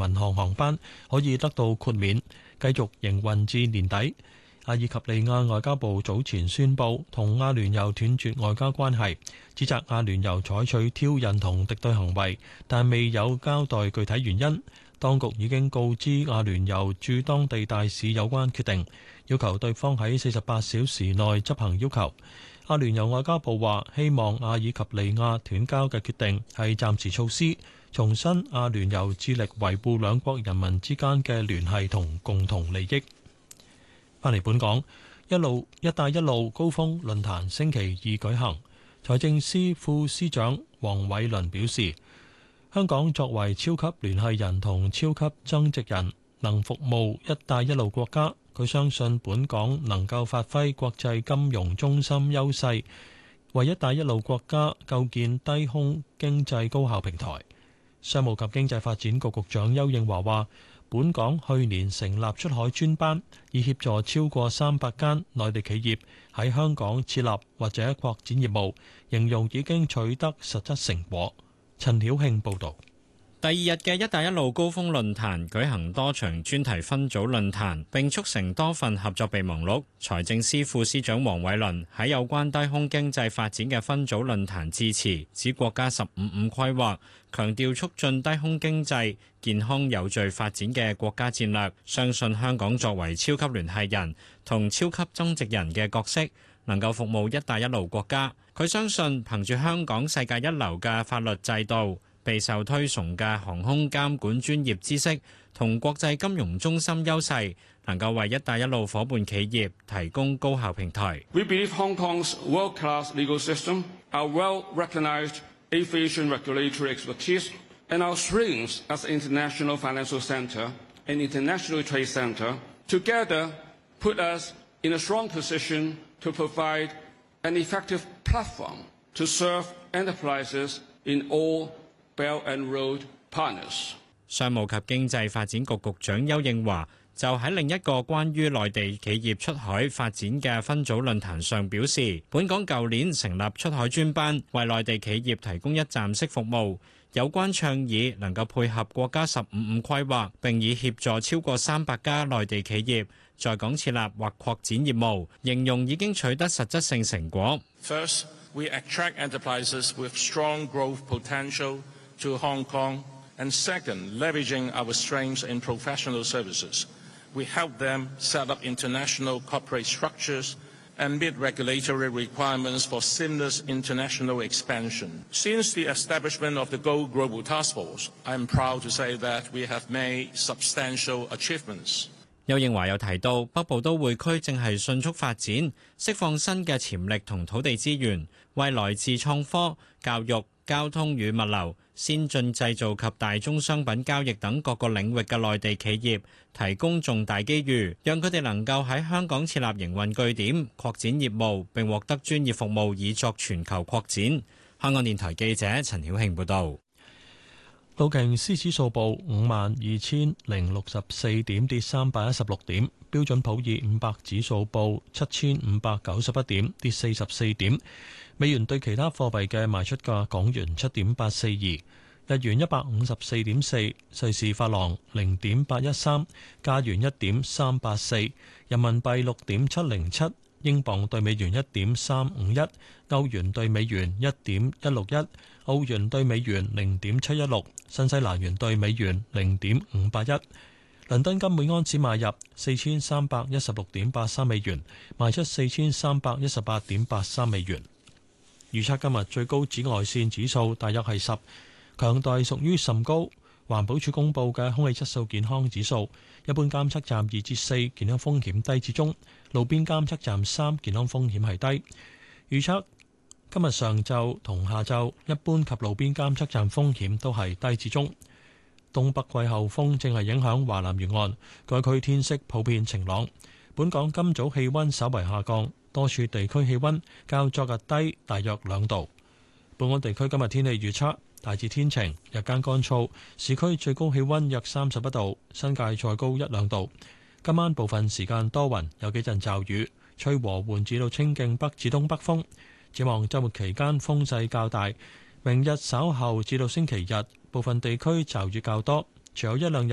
民航航班可以得到豁免，繼續營運至年底。阿爾及利亞外交部早前宣布同阿聯酋斷絕外交關係，指責阿聯酋採取挑釁同敵對行為，但未有交代具體原因。當局已經告知阿聯酋駐當地大使有關決定，要求對方喺48小時內執行要求。阿聯酋外交部話，希望阿爾及利亞斷交嘅決定係暫時措施，重申阿聯酋致力維護兩國人民之間嘅聯繫同共同利益。翻嚟本港，一帶一路高峰論壇星期二舉行，財政司副司長黃偉綸表示，香港作為超級聯繫人同超級增值人，能服務一帶一路國家。佢相信本港能夠發揮國際金融中心優勢，為一帶一路國家構建低空經濟高效平台。商務及經濟發展局局長邱應華話，本港去年成立出海專班，以協助超過300間內地企業喺香港設立或者擴展業務，形容已經取得實質成果。陳曉慶報導。 第二日嘅一帶一路高峰論壇舉行多場專題分組論壇，並促成多份合作備忘錄。財政司副司長黃偉綸喺有關低空經濟發展嘅分組論壇致辭，指國家15.5規劃強調促進低空經濟健康有序發展嘅國家戰略，相信香港作為超級聯繫人同超級增值人嘅角色，能夠服務一帶一路國家。佢相信憑住香港世界一流嘅法律制度、備受推崇嘅航空監管專業知識同國際金融中心優勢，能夠為一帶一路伙伴企業提供高效平台。 We believe Hong Kong's world-class legal system, our well-recognized aviation regulatory expertise, and our strengths as an international financial center and international trade center together put us in a strong position to provide an effective platform to serve enterprises in all Belt and Road partners。 商務及經濟發展局局長邱應華就喺另一個關於內地企業出海發展嘅分組論壇上表示，本港舊年成立出海專班，為內地企業提供一站式服務。有關倡議能夠配合國家15.5規劃，並以協助超過300家內地企業在港設立或擴展業務，形容已經取得實質性成果。 First, we attract enterprises with strong growth potential to Hong Kong, and second, leveraging our strengths in professional services, we help them set up international corporate structures and meet regulatory requirements for seamless international expansion. Since the establishment of the Go Global Task Force, I am proud to say that we have made substantial achievements. 邱應華又提到，北部都會區正係迅速發展，釋放新嘅潛力同土地資源，為來自創科、教育、交通與物流、先進製造及大宗商品交易等各個領域嘅內地企業提供重大機遇，讓佢哋能夠喺香港設立營運據點、擴展業務，並獲得專業服務以作全球擴展。香港電台記者陳曉慶報導。 道瓊斯指數報52,064點，跌316點；標準普爾500指數報7,591點，跌44點。美元對其他貨幣嘅賣出價：港元7.842，日元154.4，瑞士法郎0.813，加元1.384，人民幣6.707，英鎊對美元1.351，歐元對美元1.161，澳元對美元0.716，新西蘭元對美元0.581。倫敦金每安士買入4316.83美元，賣出4318.83美元。預測今日最高紫外線指數大約係10，強度屬於甚高。環保署公布嘅空氣質素健康指數，一般監測站2至4，健康風險低至中；路邊監測站3，健康風險係低。預測今日上晝同下晝，一般及路邊監測站風險都係低至中。東北季候風正係影響華南沿岸，該區天色普遍晴朗。本港今早氣溫稍為下降，多處地區氣溫較昨日低大約2度。本港地區今日天氣預測大致天晴，日間乾燥，市區最高氣溫約31度，新界再高1-2度。今晚部分時間多雲，有幾陣驟雨，吹和緩至到清勁北至東北風。展望週末期間風勢較大，明日稍後至到星期日部分地區驟雨較多，隨後1-2日